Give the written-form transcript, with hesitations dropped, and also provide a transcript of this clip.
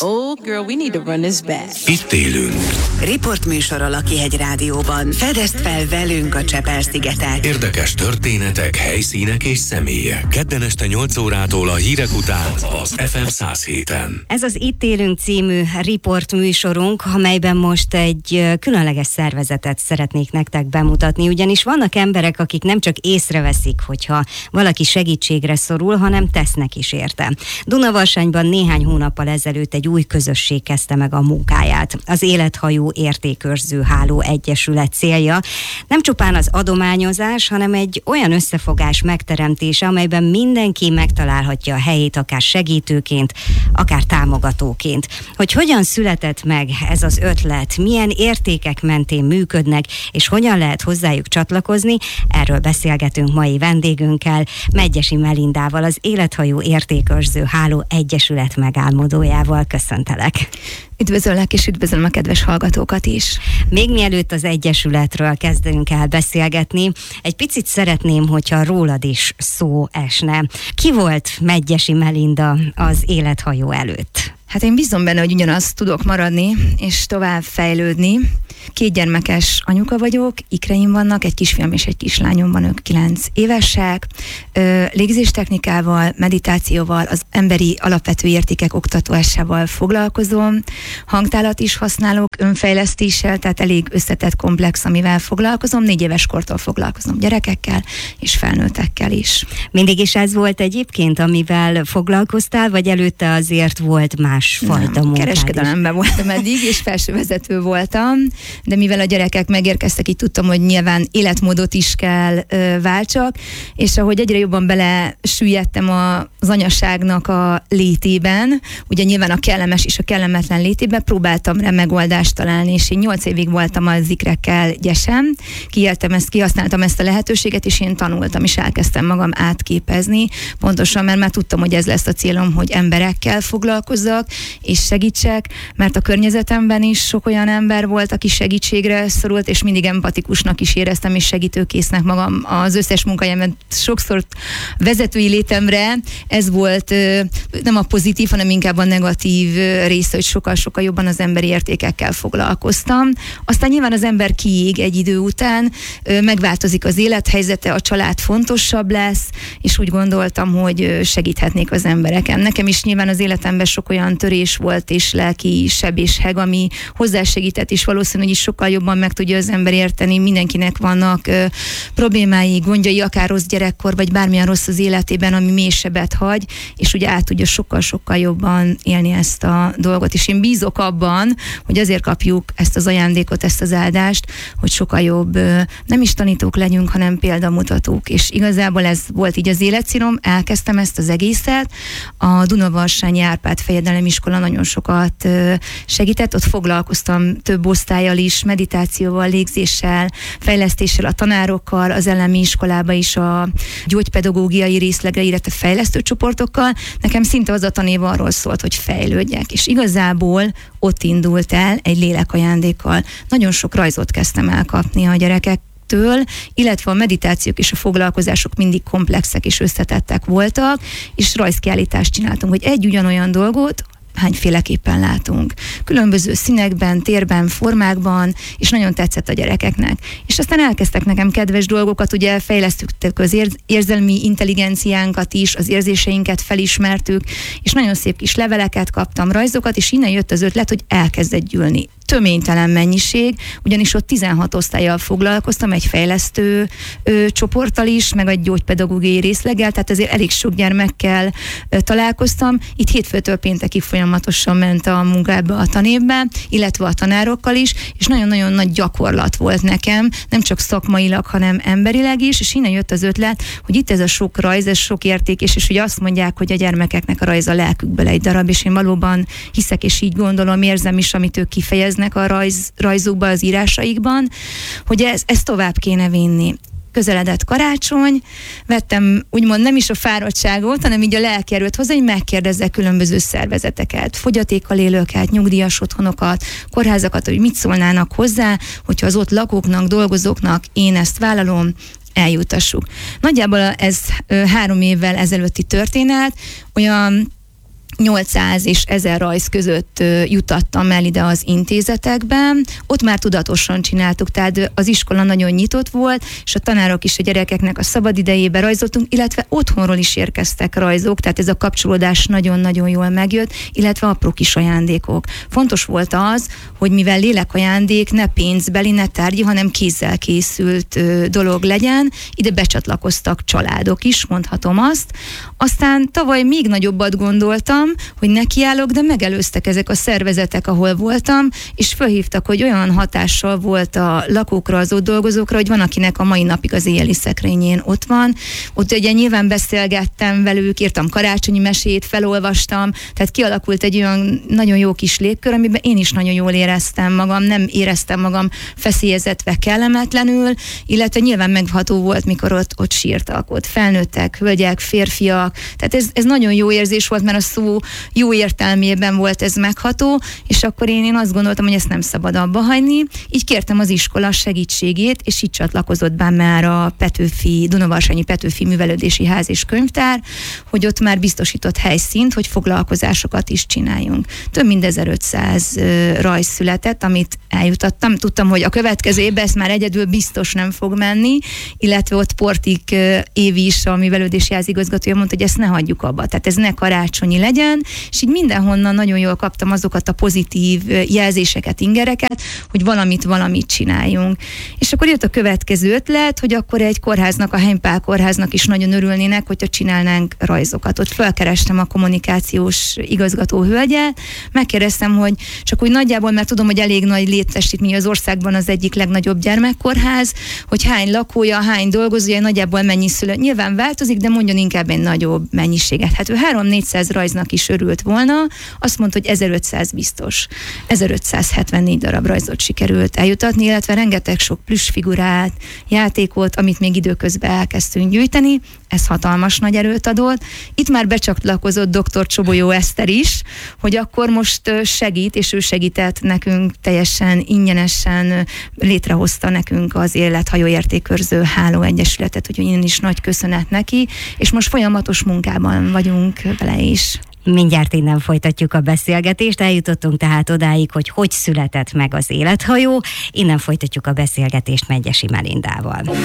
Oh, girl, we need to run this back. Itt élünk. Riportműsor a Lakihegy Rádióban. Fedezd fel velünk a Csepel-szigetet. Érdekes történetek, helyszínek és személyek. Kedden este 8 órától a hírek után az FM 107-en. Ez az Itt élünk című riportműsorunk, amelyben most egy különleges szervezetet szeretnék nektek bemutatni, ugyanis vannak emberek, akik nem csak észreveszik, hogyha valaki segítségre szorul, hanem tesznek is érte. Dunavarsányban néhány hónappal ezelőtt egy új közösség kezdte meg a munkáját. Az Élethajó Értékőrző Háló Egyesület célja nem csupán az adományozás, hanem egy olyan összefogás megteremtése, amelyben mindenki megtalálhatja a helyét, akár segítőként, akár támogatóként. Hogy hogyan született meg ez az ötlet, milyen értékek mentén működnek, és hogyan lehet hozzájuk csatlakozni, erről beszélgetünk mai vendégünkkel, Medgyessy Melindával, az Élethajó Értékőrző Háló Egyesület megálmodójával. Köszöntelek! Üdvözöllek, és üdvözlöm a kedves hallgatókat is. Még mielőtt az Egyesületről kezdünk el beszélgetni, egy picit szeretném, hogyha rólad is szó esne. Ki volt Medgyessy Melinda az Élethajó előtt? Hát én bízom benne, hogy ugyanazt tudok maradni, és tovább fejlődni. 2 gyermekes anyuka vagyok, ikreim vannak, egy kisfiam és egy kislányom van, ők 9 évesek. Légzéstechnikával, meditációval, az emberi alapvető értékek oktatásával foglalkozom. Hangtálat is használok, önfejlesztéssel, tehát elég összetett komplex, amivel foglalkozom. 4 éves kortól foglalkozom gyerekekkel és felnőttekkel is. Mindig is ez volt egyébként, amivel foglalkoztál, vagy előtte azért volt másfajta munkád? Kereskedelemben voltam eddig, és felsővezető voltam, de mivel a gyerekek megérkeztek, így tudtam, hogy nyilván életmódot is kell váltsak, és ahogy egyre jobban belesüllyedtem az anyaságnak a létében, ugye nyilván a kellemes és a kellemetlen létében próbáltam rá megoldást találni, és én 8 évig voltam az ikrekkel gyesem, kihasználtam ezt a lehetőséget, és én tanultam, és elkezdtem magam átképezni, pontosan, mert már tudtam, hogy ez lesz a célom, hogy emberekkel foglalkozzak, és segítsek, mert a környezetemben is sok olyan ember volt, aki segítségre szorult, és mindig empatikusnak is éreztem, és segítőkésznek magam. Az összes munkájában sokszor vezetői létemre ez volt nem a pozitív, hanem inkább a negatív része, hogy sokkal-sokkal jobban az emberi értékekkel foglalkoztam. Aztán nyilván az ember kiég egy idő után, megváltozik az élethelyzete, a család fontosabb lesz, és úgy gondoltam, hogy segíthetnék az embereken. Nekem is nyilván az életemben sok olyan törés volt, és lelki sebésheg, ami hozzásegített, és valószínűleg is sokkal jobban meg tudja az ember érteni. Mindenkinek vannak problémái, gondjai, akár rossz gyerekkor, vagy bármilyen rossz az életében, ami mély sebet hagy, és ugye át tudja sokkal-sokkal jobban élni ezt a dolgot. És én bízok abban, hogy azért kapjuk ezt az ajándékot, ezt az áldást, hogy sokkal jobb nem is tanítók legyünk, hanem példamutatók. És igazából ez volt így az életcélom, elkezdtem ezt az egészet. A Dunavarsanyi Árpád Fejedelemiskola nagyon sokat segített, ott foglalkoztam több osztállyal is, meditációval, légzéssel, fejlesztéssel, a tanárokkal, az elemi iskolába is a gyógypedagógiai részlegre, illetve fejlesztő csoportokkal. Nekem szinte az a tanév arról szólt, hogy fejlődjek, és igazából ott indult el egy lélekajándékkal. Nagyon sok rajzot kezdtem elkapni a gyerekektől, illetve a meditációk és a foglalkozások mindig komplexek és összetettek voltak, és rajzkiállítást csináltunk, hogy egy ugyanolyan dolgot hányféleképpen látunk. Különböző színekben, térben, formákban, és nagyon tetszett a gyerekeknek. És aztán elkezdtek nekem kedves dolgokat, ugye fejlesztük az érzelmi intelligenciánkat is, az érzéseinket felismertük, és nagyon szép kis leveleket kaptam, rajzokat, és innen jött az ötlet, hogy elkezdett gyűlni. Töménytelen mennyiség, ugyanis ott 16 osztállyal foglalkoztam, egy fejlesztő csoporttal is, meg egy gyógypedagógiai részleggel, tehát azért elég sok gyermekkel találkoztam. Itt hétfőtől péntekig folyamatosan ment a munkába a tanévbe, illetve a tanárokkal is, és nagyon-nagyon nagy gyakorlat volt nekem, nem csak szakmailag, hanem emberileg is, és innen jött az ötlet, hogy itt ez a sok rajz, ez sok érték, és ugye azt mondják, hogy a gyermekeknek a rajz a lelkükből egy darab, és én valóban hiszek, és így gondolom, érzem is, amit ők kifejeznek a rajzukban, az írásaikban, hogy ezt tovább kéne vinni. Közeledett karácsony, vettem úgymond nem is a fáradtságot, hanem így a lelki erőt hozzá, hogy megkérdezzek különböző szervezeteket, fogyatékkal élőket, nyugdíjas otthonokat, kórházakat, hogy mit szólnának hozzá, hogyha az ott lakóknak, dolgozóknak én ezt vállalom, eljutassuk. Nagyjából ez 3 évvel ezelőtti történet, olyan 800 és 1000 rajz között jutattam el ide az intézetekben. Ott már tudatosan csináltuk, tehát az iskola nagyon nyitott volt, és a tanárok is a gyerekeknek a szabadidejébe rajzoltunk, illetve otthonról is érkeztek rajzok, tehát ez a kapcsolódás nagyon-nagyon jól megjött, illetve apró kis ajándékok. Fontos volt az, hogy mivel lélekajándék ne pénzbeli, ne tárgyi, hanem kézzel készült dolog legyen, ide becsatlakoztak családok is, mondhatom azt. Aztán tavaly még nagyobbat gondoltam, hogy nekiállok, de megelőztek ezek a szervezetek, ahol voltam, és felhívtak, hogy olyan hatással volt a lakókra, az ott dolgozókra, hogy van, akinek a mai napig az éjjeli szekrényén ott van. Ott ugye nyilván beszélgettem velük, írtam karácsonyi mesét, felolvastam, tehát kialakult egy olyan nagyon jó kis légkör, amiben én is nagyon jól éreztem magam, nem éreztem magam feszélyezetve, kellemetlenül, illetve nyilván megható volt, mikor ott sírtak, ott felnőttek, hölgyek, férfiak, tehát ez nagyon jó érzés volt, mert a szó jó értelmében volt ez megható, és akkor én azt gondoltam, hogy ezt nem szabad abba hagyni. Így kértem az iskola segítségét, és így csatlakozott be már a Dunavarsanyi Petőfi Művelődési Ház és Könyvtár, hogy ott már biztosított helyszínt, hogy foglalkozásokat is csináljunk. Több mint 1500 rajz született, amit eljutattam. Tudtam, hogy a következő évben ezt már egyedül biztos nem fog menni, illetve ott Portik Évi is, a Művelődési Ház igazgatója mondta, hogy ezt ne hagyjuk abba, tehát ez ne karácsonyi legyen, és így mindenhonnan nagyon jól kaptam azokat a pozitív jelzéseket, ingereket, hogy valamit csináljunk. És akkor jött a következő ötlet, hogy akkor egy kórháznak, a Heimpál kórháznak is nagyon örülnének, hogyha csinálnánk rajzokat. Ott felkerestem a kommunikációs igazgató hölgyet, megkérdeztem, hogy csak úgy nagyjából, mert tudom, hogy elég nagy létesítmény az országban, az egyik legnagyobb gyermekkórház, hogy hány lakója, hány dolgozója, nagyjából mennyi szülő. Nyilván változik, de mondjon inkább egy nagyobb mennyiséget. Hát ő 300-400 rajznak is örült volna, azt mondta, hogy 1500 biztos. 1574 darab rajzot sikerült eljutatni, illetve rengeteg sok plüssfigurát, játékot, amit még időközben elkezdtünk gyűjteni, ez hatalmas nagy erőt adott. Itt már becsatlakozott dr. Csobolyó Eszter is, hogy akkor most segít, és ő segített nekünk teljesen ingyenesen, létrehozta nekünk az Élethajó Értékőrző Háló Egyesületet, úgyhogy én is nagy köszönet neki, és most folyamatos munkában vagyunk vele is. Mindjárt innen folytatjuk a beszélgetést, eljutottunk tehát odáig, hogy született meg az Élethajó, innen folytatjuk a beszélgetést Medgyessy Melindával.